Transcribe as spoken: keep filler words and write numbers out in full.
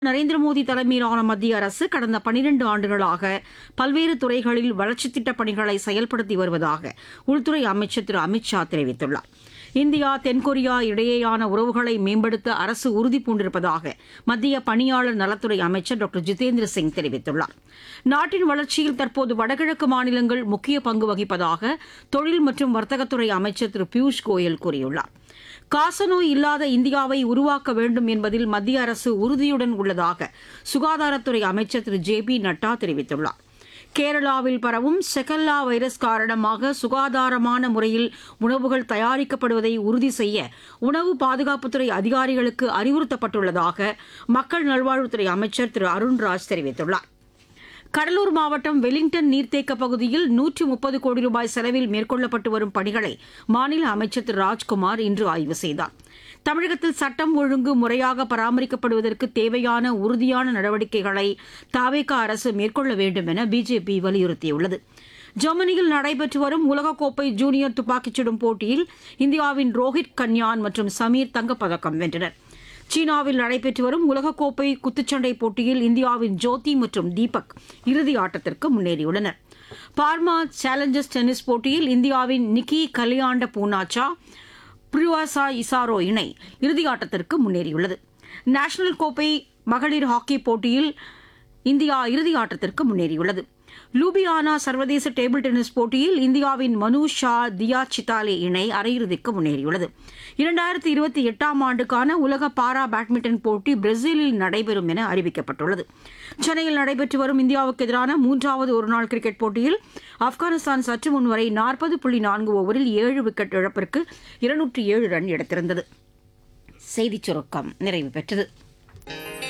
நரேந்திர மோடி தலைமையிலான மத்திய அரசு கடந்த பனிரண்டு ஆண்டுகளாக பல்வேறு துறைகளில் வளர்ச்சித் திட்டப் பணிகளை செயல்படுத்தி வருவதாக உள்துறை அமைச்சர் திரு அமித் ஷா தெரிவித்துள்ளார். இந்தியா தென்கொரியா இடையேயான உறவுகளை மேம்படுத்த அரசு உறுதிபூண்டிருப்பதாக மத்திய பணியாளர் நலத்துறை அமைச்சர் டாக்டர் ஜிதேந்திர சிங் தெரிவித்துள்ளார். நாட்டின் வளர்ச்சியில் தற்போது வடகிழக்கு மாநிலங்கள் முக்கிய பங்கு வகிப்பதாக தொழில் மற்றும் வர்த்தகத்துறை அமைச்சர் திரு பியூஷ் கோயல் கூறியுள்ளார். காசநோய் இல்லாத இந்தியாவை உருவாக்க வேண்டும் என்பதில் மத்திய அரசு உறுதியுடன் உள்ளதாக சுகாதாரத்துறை அமைச்சர் திரு ஜே பி நட்டா தெரிவித்துள்ளார். கேரளாவில் பரவும் செகல்லா வைரஸ் காரணமாக சுகாதாரமான முறையில் உணவுகள் தயாரிக்கப்படுவதை உறுதி செய்ய உணவு பாதுகாப்புத்துறை அதிகாரிகளுக்கு அறிவுறுத்தப்பட்டுள்ளதாக மக்கள் நல்வாழ்வுத்துறை அமைச்சர் திரு அருண்ராஜ் தெரிவித்துள்ளார். கடலூர் மாவட்டம் வெலிங்டன் நீர்த்தேக்க பகுதியில் நூற்று முப்பது கோடி ரூபாய் செலவில் மேற்கொள்ளப்பட்டு வரும் பணிகளை மாநில அமைச்சர் திரு ராஜ்குமார் இன்று ஆய்வு செய்தார். தமிழகத்தில் சட்டம் ஒழுங்கு முறையாக பராமரிக்கப்படுவதற்கு தேவையான உறுதியான நடவடிக்கைகளை தவேகா அரசு மேற்கொள்ள வேண்டும் என பிஜேபி வலியுறுத்தியுள்ளது. ஜெர்மனியில் நடைபெற்று வரும் உலகக்கோப்பை ஜூனியர் துப்பாக்கிச் சுடும் போட்டியில் இந்தியாவின் ரோஹித் கன்யான் மற்றும் சமீர் தங்கப்பதக்கம் வென்றனர். சீனாவில் நடைபெற்று வரும் உலகக்கோப்பை குத்துச்சண்டை போட்டியில் இந்தியாவின் ஜோதி மற்றும் தீபக் இறுதி ஆட்டத்திற்கு முன்னேறியுள்ளனர். பார்மா சேலஞ்சர்ஸ் டென்னிஸ் போட்டியில் இந்தியாவின் நிக்கி கலியாண்ட பூனாச்சா புரிவாசா இசாரோ இணை இறுதி ஆட்டத்திற்கு முன்னேறியுள்ளது. நேஷனல் கோப்பை மகளிர் ஹாக்கி போட்டியில் இந்தியா இறுதி ஆட்டத்திற்கு முன்னேறியுள்ளது. லூபியானா சர்வதேச டேபிள் டென்னிஸ் போட்டியில் இந்தியாவின் மனு ஷா தியா சித்தாலே இணை அரையிறுதிக்கு முன்னேறியுள்ளது. இரண்டாயிரத்தி இருபத்தி எட்டாம் ஆண்டுக்கான உலக பாரா பேட்மிண்டன் போட்டி பிரேசிலில் நடைபெறும் என அறிவிக்கப்பட்டுள்ளது. சென்னையில் நடைபெற்று வரும் இந்தியாவுக்கு எதிரான மூன்றாவது ஒருநாள் கிரிக்கெட் போட்டியில் ஆப்கானிஸ்தான் சற்று முன்வரை நாற்பது புள்ளி நான்கு ஓவரில் ஏழு விக்கெட் இழப்பிற்கு இருநூற்றி ஏழு ரன் எடுத்திருந்தது. செய்திச் சுருக்கம் நிறைவு பெற்றது.